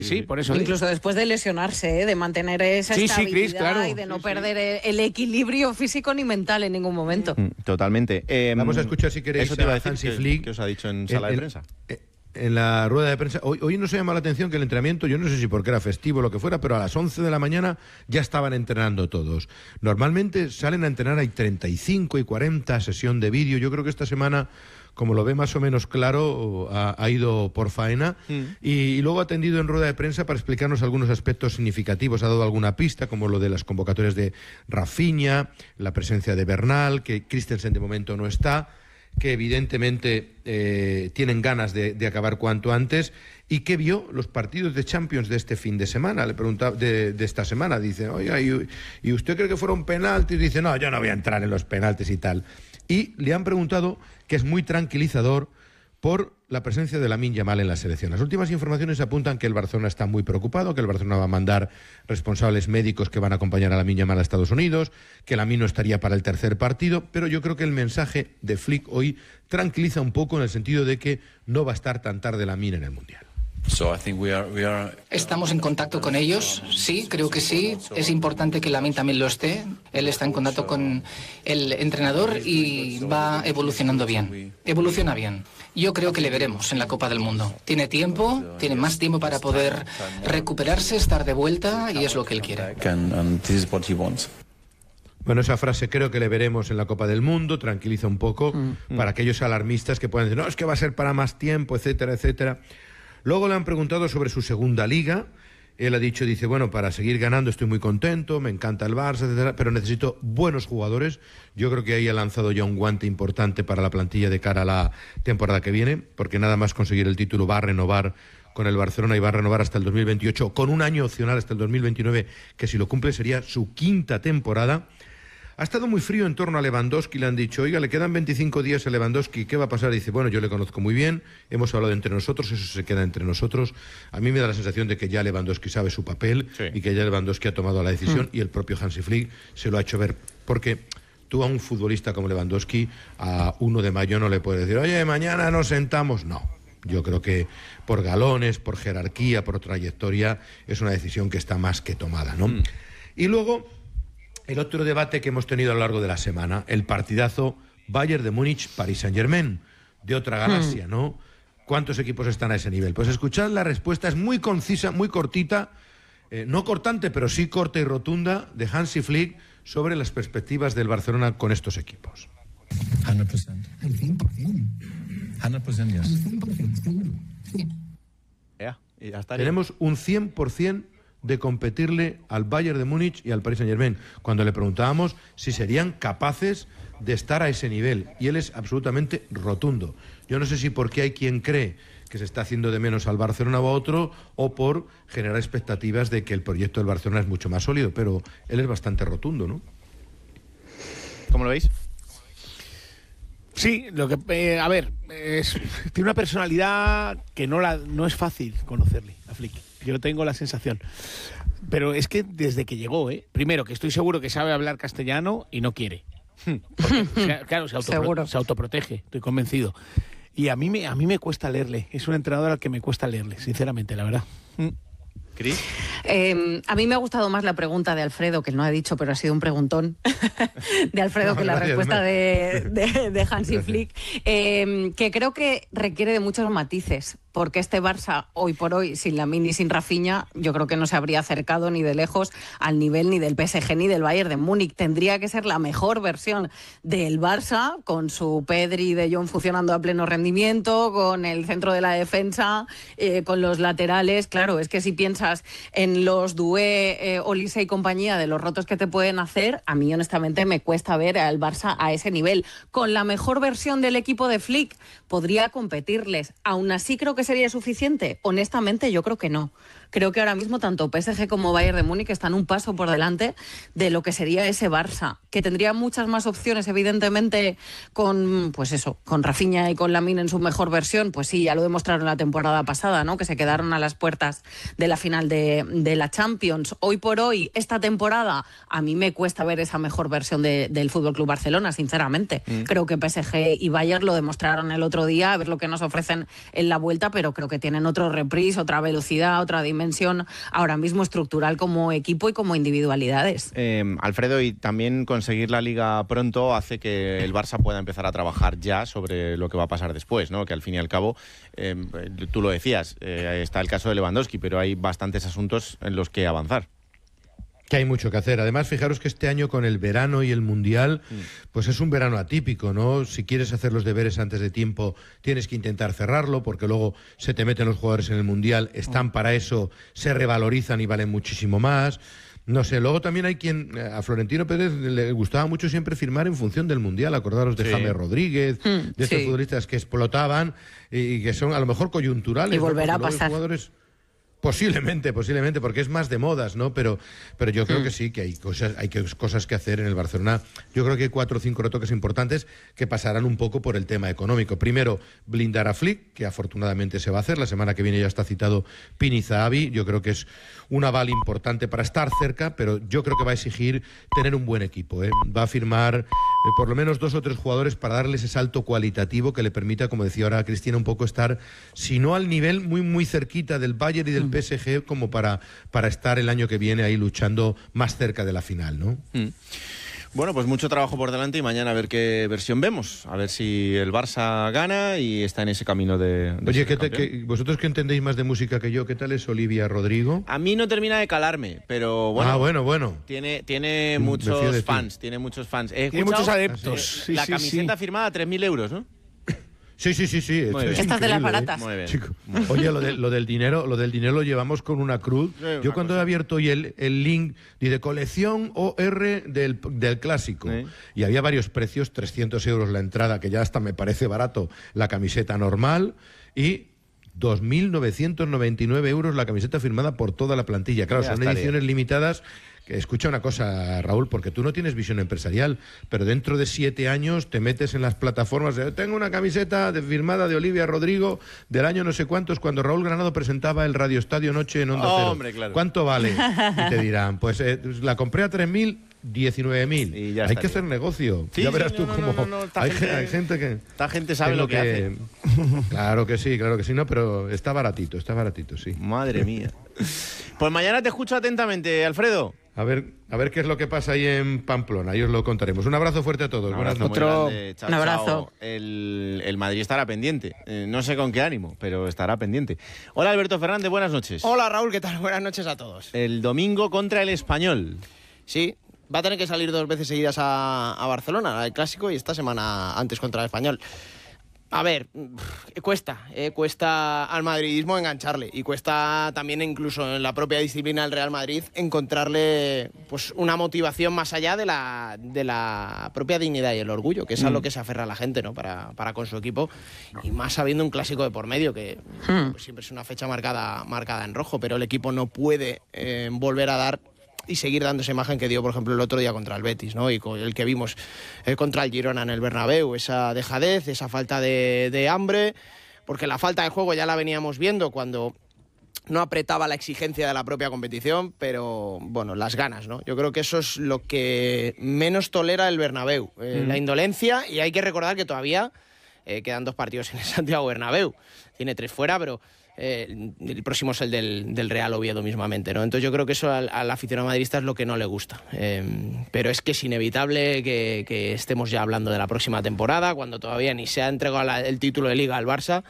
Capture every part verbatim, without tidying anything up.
Sí, por eso. Incluso después de lesionarse, ¿eh? De mantener esa sí, estabilidad sí, Chris, claro. y de no sí, perder sí. el equilibrio físico ni mental en ningún momento. Totalmente. Eh, Vamos a escuchar, si queréis, eso te iba a decir, Hansi que, Flick. que os ha dicho en sala el, de prensa. El, en la rueda de prensa, hoy, hoy nos ha llamado la atención que el entrenamiento, yo no sé si porque era festivo o lo que fuera, pero a las once de la mañana ya estaban entrenando todos. Normalmente salen a entrenar, hay treinta y cinco y cuarenta sesión de vídeo. Yo creo que esta semana, como lo ve más o menos claro, ha, ha ido por faena mm. y, y luego ha atendido en rueda de prensa para explicarnos algunos aspectos significativos. Ha dado alguna pista, como lo de las convocatorias de Rafinha, la presencia de Bernal, que Christensen de momento no está, que evidentemente eh, tienen ganas de, de acabar cuanto antes, y que vio los partidos de Champions de este fin de semana. Le preguntaba de, de esta semana, dice, oiga, ¿y, ¿y usted cree que fueron penaltis? Dice, no, yo no voy a entrar en los penaltis y tal. Y le han preguntado, que es muy tranquilizador, por la presencia de Lamine Yamal en la selección. Las últimas informaciones apuntan que el Barcelona está muy preocupado, que el Barcelona va a mandar responsables médicos que van a acompañar a Lamine Yamal a Estados Unidos, que Lamine no estaría para el tercer partido, pero yo creo que el mensaje de Flick hoy tranquiliza un poco en el sentido de que no va a estar tan tarde Lamine en el Mundial. Estamos en contacto con ellos, sí, creo que sí. Es importante que Lamine también lo esté. Él está en contacto con el entrenador y va evolucionando bien. Evoluciona bien. Yo creo que le veremos en la Copa del Mundo. Tiene tiempo, tiene más tiempo para poder recuperarse, estar de vuelta, y es lo que él quiere. Bueno, esa frase, creo que le veremos en la Copa del Mundo, tranquiliza un poco mm. para aquellos alarmistas que puedan decir, no, es que va a ser para más tiempo, etcétera, etcétera. Luego le han preguntado sobre su segunda liga. Él ha dicho, dice, bueno, para seguir ganando estoy muy contento, me encanta el Barça, etcétera, pero necesito buenos jugadores. Yo creo que ahí ha lanzado ya un guante importante para la plantilla de cara a la temporada que viene, porque nada más conseguir el título va a renovar con el Barcelona y va a renovar hasta el dos mil veintiocho, con un año opcional hasta el dos mil veintinueve, que si lo cumple sería su quinta temporada. Ha estado muy frío en torno a Lewandowski, le han dicho, oiga, le quedan veinticinco días a Lewandowski, ¿qué va a pasar? Y dice, bueno, yo le conozco muy bien, hemos hablado entre nosotros, eso se queda entre nosotros. A mí me da la sensación de que ya Lewandowski sabe su papel, sí, y que ya Lewandowski ha tomado la decisión, mm. y el propio Hansi Flick se lo ha hecho ver, porque tú a un futbolista como Lewandowski a uno de mayo no le puedes decir, oye, mañana nos sentamos, no. Yo creo que por galones, por jerarquía, por trayectoria, es una decisión que está más que tomada, ¿no? Mm. Y luego, el otro debate que hemos tenido a lo largo de la semana, el partidazo Bayern de Múnich, Paris Saint-Germain, de otra galaxia, ¿no? ¿Cuántos equipos están a ese nivel? Pues escuchad la respuesta, es muy concisa, muy cortita, eh, no cortante, pero sí corta y rotunda, de Hansi Flick sobre las perspectivas del Barcelona con estos equipos. cien por ciento. El cien por ciento. cien por ciento, yes. El cien por ciento, seguro. Sí. Yeah, y hasta Tenemos un cien por ciento de competirle al Bayern de Múnich y al Paris Saint-Germain, cuando le preguntábamos si serían capaces de estar a ese nivel, y él es absolutamente rotundo. Yo no sé si porque hay quien cree que se está haciendo de menos al Barcelona o a otro, o por generar expectativas de que el proyecto del Barcelona es mucho más sólido, pero él es bastante rotundo, ¿no? ¿Cómo lo veis? Sí, lo que eh, a ver, es, tiene una personalidad que no la no es fácil conocerle a Flick. Yo tengo la sensación. Pero es que desde que llegó, ¿eh? Primero, que estoy seguro que sabe hablar castellano y no quiere. Porque, claro, se, autopro- se autoprotege, estoy convencido. Y a mí, me, a mí me cuesta leerle. Es un entrenador al que me cuesta leerle, sinceramente, la verdad. ¿Cris? Eh, a mí me ha gustado más la pregunta de Alfredo, que él no ha dicho, pero ha sido un preguntón de Alfredo, que la respuesta de, de, de Hansi Flick, eh, que creo que requiere de muchos matices, porque este Barça, hoy por hoy, sin Lamine y sin Rafinha, yo creo que no se habría acercado ni de lejos al nivel ni del P S G ni del Bayern de Múnich. Tendría que ser la mejor versión del Barça, con su Pedri y De Jong funcionando a pleno rendimiento, con el centro de la defensa, eh, con los laterales. Claro, es que si piensas en los Doué, eh, Olise y compañía, de los rotos que te pueden hacer, a mí honestamente me cuesta ver al Barça a ese nivel. Con la mejor versión del equipo de Flick podría competirles. Aún así creo que sería suficiente. Honestamente yo creo que no. Creo que ahora mismo tanto P S G como Bayern de Múnich están un paso por delante de lo que sería ese Barça, que tendría muchas más opciones, evidentemente, con pues eso, con Rafinha y con Lamine en su mejor versión. Pues sí, ya lo demostraron la temporada pasada, ¿no? Que se quedaron a las puertas de la final de, de la Champions, hoy por hoy, esta temporada, a mí me cuesta ver esa mejor versión de, del F C Barcelona, sinceramente. Mm. Creo que P S G y Bayern lo demostraron el otro día, a ver lo que nos ofrecen en la vuelta, pero creo que tienen otro reprise, otra velocidad, otra dimensión ahora mismo estructural como equipo y como individualidades. Eh, Alfredo, y también conseguir la Liga pronto hace que el Barça pueda empezar a trabajar ya sobre lo que va a pasar después, ¿no? Que al fin y al cabo, eh, tú lo decías, eh, está el caso de Lewandowski, pero hay bastantes asuntos en los que avanzar. Que hay mucho que hacer. Además, fijaros que este año con el verano y el Mundial, pues es un verano atípico, ¿no? Si quieres hacer los deberes antes de tiempo, tienes que intentar cerrarlo, porque luego se te meten los jugadores en el Mundial, están para eso, se revalorizan y valen muchísimo más. No sé, luego también hay quien, a Florentino Pérez le gustaba mucho siempre firmar en función del Mundial, acordaros de sí. James Rodríguez, mm, de estos sí. futbolistas que explotaban y que son a lo mejor coyunturales. Y volverá ¿no? a pasar. Jugadores... Posiblemente, posiblemente, porque es más de modas, ¿no? Pero, pero yo creo mm. que sí, que hay cosas, hay que, cosas que hacer en el Barcelona. Yo creo que hay cuatro o cinco retoques importantes que pasarán un poco por el tema económico. Primero, blindar a Flick, que afortunadamente se va a hacer. La semana que viene ya está citado Pini Zahavi. Yo creo que es un aval importante para estar cerca, pero yo creo que va a exigir tener un buen equipo, ¿eh? Va a firmar eh, por lo menos dos o tres jugadores para darle ese salto cualitativo que le permita, como decía ahora Cristina, un poco estar, si no al nivel, muy, muy cerquita del Bayern y del P S G, como para, para estar el año que viene ahí luchando más cerca de la final, ¿no? Mm. Bueno, pues mucho trabajo por delante y mañana a ver qué versión vemos. A ver si el Barça gana y está en ese camino de... de Oye, ¿qué te, que, vosotros que entendéis más de música que yo, ¿qué tal es Olivia Rodrigo? A mí no termina de calarme, pero bueno... Ah, bueno, bueno. Tiene, tiene muchos fans, tiene muchos fans. He tiene muchos adeptos. Eh, la sí, camiseta sí. firmada a tres mil euros, ¿no? Sí, sí, sí, sí. Muy bien. Estas de las baratas. Muy bien. Chico. Oye, lo, de, lo del dinero, lo del dinero lo llevamos con una cruz. Sí, una Yo cuando cosa. he abierto hoy el, el link de colección O R del, del clásico, sí. y había varios precios, trescientos euros la entrada, que ya hasta me parece barato, la camiseta normal, y dos mil novecientos noventa y nueve euros la camiseta firmada por toda la plantilla. Claro, ya son ediciones limitadas. Escucha una cosa, Raúl, porque tú no tienes visión empresarial, pero dentro de siete años te metes en las plataformas de, tengo una camiseta de, firmada de Olivia Rodrigo del año no sé cuántos, cuando Raúl Granado presentaba el Radio Estadio Noche en Onda oh, Cero. Hombre, claro. ¿Cuánto vale? Y te dirán, pues eh, la compré a tres mil, diecinueve mil. Hay estaría. que hacer negocio. Sí, ya sí, verás no, tú no, cómo... No, no, no. Hay, gente, hay gente que... Esta gente sabe lo que, que hace. Claro que sí, claro que sí, no, pero está baratito, está baratito, sí. Madre mía. Pues mañana te escucho atentamente, Alfredo. A ver, a ver qué es lo que pasa ahí en Pamplona, ahí os lo contaremos. Un abrazo fuerte a todos. Un Buenas abrazo, noches. Otro... chao, Un abrazo. Chao. El, el Madrid estará pendiente. Eh, no sé con qué ánimo, pero estará pendiente. Hola, Alberto Fernández, buenas noches. Hola, Raúl, ¿qué tal? Buenas noches a todos. El domingo contra el Español. Sí, va a tener que salir dos veces seguidas a, a Barcelona, al Clásico, y esta semana antes contra el Español. A ver, cuesta, eh, cuesta al madridismo engancharle y cuesta también incluso en la propia disciplina del Real Madrid encontrarle pues una motivación más allá de la, de la propia dignidad y el orgullo, que es a lo que se aferra la gente, ¿no? para, para con su equipo, y más sabiendo un clásico de por medio, que pues, siempre es una fecha marcada, marcada en rojo, pero el equipo no puede eh, volver a dar y seguir dando esa imagen que dio, por ejemplo, el otro día contra el Betis, ¿no? Y con el que vimos eh, contra el Girona en el Bernabéu, esa dejadez, esa falta de, de hambre, porque la falta de juego ya la veníamos viendo cuando no apretaba la exigencia de la propia competición, pero, bueno, las ganas, ¿no? Yo creo que eso es lo que menos tolera el Bernabéu, eh, mm. la indolencia, y hay que recordar que todavía eh, quedan dos partidos en el Santiago Bernabéu. Tiene tres fuera, pero... Eh, el próximo es el del, del Real Oviedo mismamente, ¿no? Entonces yo creo que eso al, al aficionado madridista es lo que no le gusta. Eh, pero es que es inevitable que, que estemos ya hablando de la próxima temporada, cuando todavía ni se ha entregado la, el título de Liga al Barça,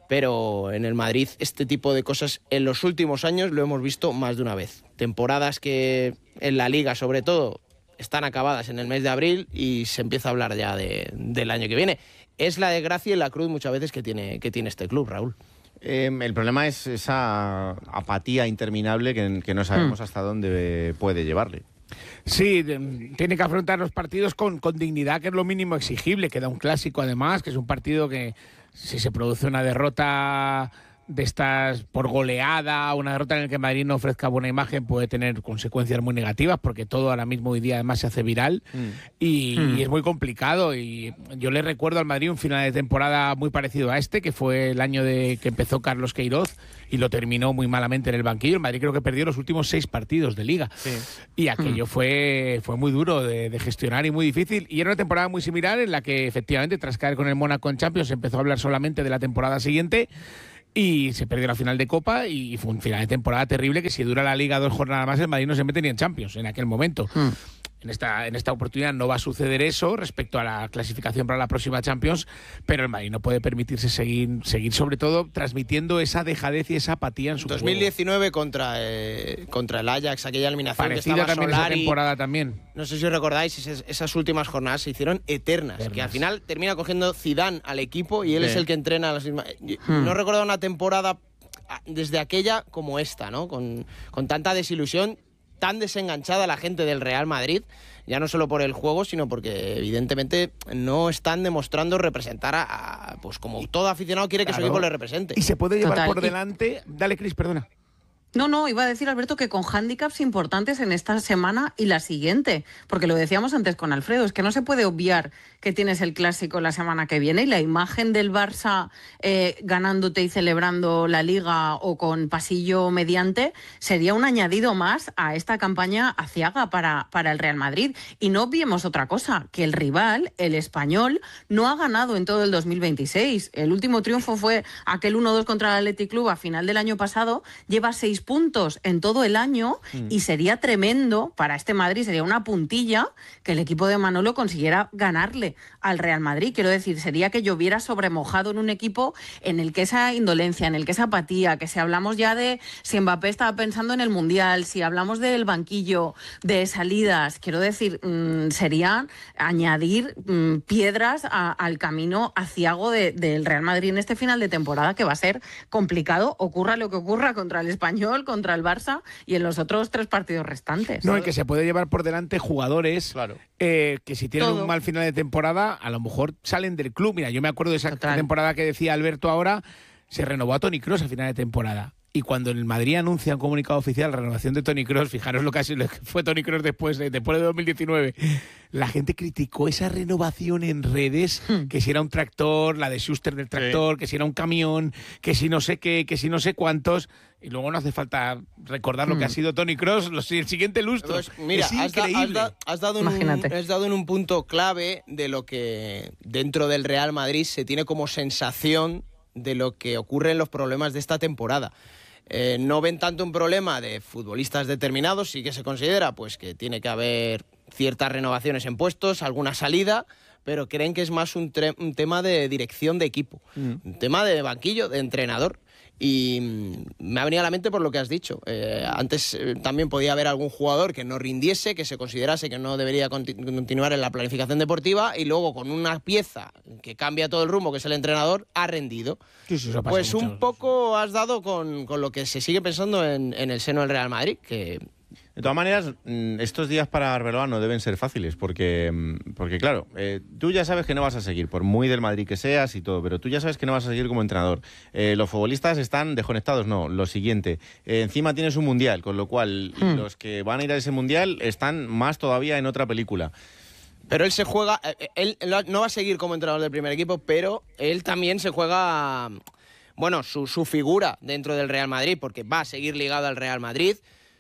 pero en el Madrid este tipo de cosas en los últimos años lo hemos visto más de una vez. Temporadas que en la Liga, sobre todo, están acabadas en el mes de abril y se empieza a hablar ya de, del año que viene. Es la desgracia y la cruz muchas veces que tiene, que tiene este club, Raúl. Eh, el problema es esa apatía interminable que, que no sabemos mm. hasta dónde puede llevarle. Sí, de, tiene que afrontar los partidos con, con dignidad, que es lo mínimo exigible. Queda un clásico, además, que es un partido que si se produce una derrota de estas por goleada, una derrota en la que Madrid no ofrezca buena imagen puede tener consecuencias muy negativas, porque todo ahora mismo hoy día además se hace viral mm. Y, mm. y es muy complicado. Y yo le recuerdo al Madrid un final de temporada muy parecido a este, que fue el año de que empezó Carlos Queiroz y lo terminó muy malamente en el banquillo. El Madrid creo que perdió los últimos seis partidos de Liga sí. y aquello mm. fue, fue muy duro de, de gestionar y muy difícil. Y era una temporada muy similar en la que efectivamente tras caer con el Mónaco en Champions se empezó a hablar solamente de la temporada siguiente. Y se perdió la final de Copa y fue un final de temporada terrible que si dura la Liga dos jornadas más el Madrid no se mete ni en Champions en aquel momento. Hmm. En esta, en esta oportunidad no va a suceder eso respecto a la clasificación para la próxima Champions, pero el Madrid no puede permitirse seguir, seguir sobre todo transmitiendo esa dejadez y esa apatía en su dos mil diecinueve juego. Contra, eh, contra el Ajax, aquella eliminación parecida que estaba también Solari, esa temporada también. No sé si os recordáis, esas, esas últimas jornadas se hicieron eternas, eternas, que al final termina cogiendo Zidane al equipo y él sí. es el que entrena a las mismas. Hmm. No recuerdo una temporada desde aquella como esta, ¿no? Con, con tanta desilusión, tan desenganchada la gente del Real Madrid, ya no solo por el juego, sino porque evidentemente no están demostrando representar a, a pues como todo aficionado quiere que claro. su equipo le represente. Y se puede llevar Total. por delante... Dale, Cris, perdona. No, no, iba a decir, Alberto, que con hándicaps importantes en esta semana y la siguiente, porque lo decíamos antes con Alfredo, es que no se puede obviar que tienes el Clásico la semana que viene y la imagen del Barça eh, ganándote y celebrando la Liga o con pasillo mediante sería un añadido más a esta campaña aciaga para, para el Real Madrid. Y no obviemos otra cosa, que el rival, el Español, no ha ganado en todo el dos mil veintiséis. El último triunfo fue aquel uno dos contra el Athletic Club a final del año pasado, lleva seis puntos en todo el año mm. y sería tremendo para este Madrid, sería una puntilla que el equipo de Manolo consiguiera ganarle al Real Madrid. Quiero decir, sería que lloviera sobre mojado en un equipo en el que esa indolencia, en el que esa apatía, que si hablamos ya de si Mbappé estaba pensando en el Mundial, si hablamos del banquillo, de salidas, quiero decir, mmm, sería añadir mmm, piedras a, al camino aciago de, del Real Madrid en este final de temporada, que va a ser complicado, ocurra lo que ocurra contra el Español, contra el Barça y en los otros tres partidos restantes. No, y que se puede llevar por delante jugadores claro. eh, que si tienen Todo. un mal final de temporada, a lo mejor salen del club. Mira, yo me acuerdo de esa Total. temporada que decía Alberto ahora, se renovó a Toni Kroos a final de temporada. Y cuando en el Madrid anuncia un comunicado oficial la renovación de Toni Kroos, fijaros lo que fue Toni Kroos después de, después de dos mil diecinueve, la gente criticó esa renovación en redes, hmm. que si era un tractor, la de Schuster del tractor, sí. que si era un camión, que si no sé qué, que si no sé cuántos, y luego no hace falta recordar hmm. lo que ha sido Toni Kroos el siguiente lustro. Pues mira, es has, da, has, da, has, dado en un, has dado en un punto clave de lo que dentro del Real Madrid se tiene como sensación de lo que ocurre en los problemas de esta temporada. Eh, no ven tanto un problema de futbolistas determinados, sí que se considera pues que tiene que haber ciertas renovaciones en puestos, alguna salida, pero creen que es más un, tre- un tema de dirección de equipo, mm. un tema de banquillo, de entrenador. Y me ha venido a la mente por lo que has dicho. Eh, antes eh, también podía haber algún jugador que no rindiese, que se considerase que no debería conti- continuar en la planificación deportiva y luego con una pieza que cambia todo el rumbo, que es el entrenador, ha rendido. Sí, sí, eso pasa pues mucho. un poco has dado con, con lo que se sigue pensando en, en el seno del Real Madrid, que... De todas maneras, estos días para Arbeloa no deben ser fáciles, porque, porque claro, eh, tú ya sabes que no vas a seguir, por muy del Madrid que seas y todo, pero tú ya sabes que no vas a seguir como entrenador. Eh, los futbolistas están desconectados, no, lo siguiente. Eh, encima tienes un mundial, con lo cual hmm. los que van a ir a ese mundial están más todavía en otra película. Pero él se juega, él no va a seguir como entrenador del primer equipo, pero él también se juega, bueno, su, su figura dentro del Real Madrid, porque va a seguir ligado al Real Madrid.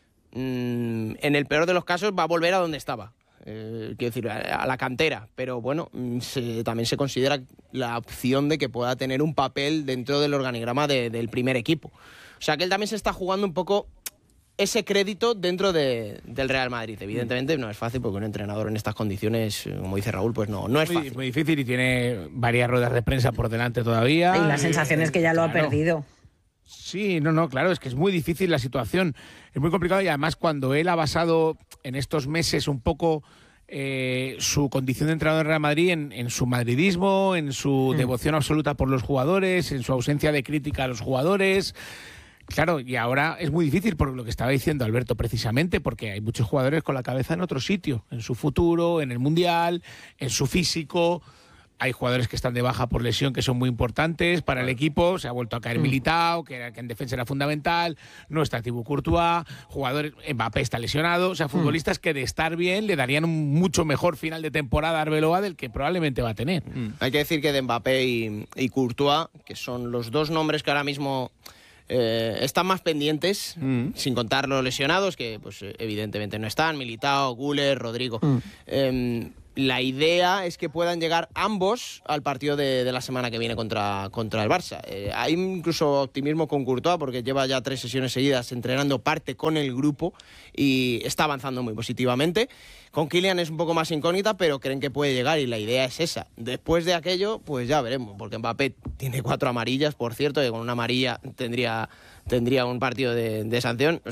En el peor de los casos va a volver a donde estaba, eh, quiero decir, a, a la cantera, pero bueno, se, también se considera la opción de que pueda tener un papel dentro del organigrama de, del primer equipo. O sea que él también se está jugando un poco ese crédito dentro de, del Real Madrid. Evidentemente no es fácil porque un entrenador en estas condiciones, como dice Raúl, pues no, no es fácil. Es muy difícil y tiene varias ruedas de prensa por delante todavía. Y la sensación es que ya lo ha perdido. Sí, no, no, claro, es que es muy difícil la situación, es muy complicado y además cuando él ha basado en estos meses un poco eh, su condición de entrenador en Real Madrid en, en su madridismo, en su mm. devoción absoluta por los jugadores, en su ausencia de crítica a los jugadores. Claro, y ahora es muy difícil por lo que estaba diciendo Alberto precisamente, porque hay muchos jugadores con la cabeza en otro sitio, en su futuro, en el Mundial, en su físico. hay jugadores que están de baja por lesión que son muy importantes para el equipo. Se ha vuelto a caer Mm. Militao, que, era, que en defensa era fundamental. No está Thibaut Courtois. Jugadores, Mbappé está lesionado. O sea, futbolistas que de estar bien le darían un mucho mejor final de temporada a Arbeloa del que probablemente va a tener. Mm. Hay que decir que de Mbappé y, y Courtois, que son los dos nombres que ahora mismo eh, están más pendientes, mm. sin contar los lesionados, que pues evidentemente no están, Militao, Güler, Rodrigo. Mm. Eh, La idea es que puedan llegar ambos al partido de, de la semana que viene contra, contra el Barça. Eh, hay incluso optimismo con Courtois porque lleva ya tres sesiones seguidas entrenando parte con el grupo y está avanzando muy positivamente. Con Kylian es un poco más incógnita, pero creen que puede llegar y la idea es esa. Después de aquello, pues ya veremos, porque Mbappé tiene cuatro amarillas, por cierto, y con una amarilla tendría, tendría un partido de, de sanción.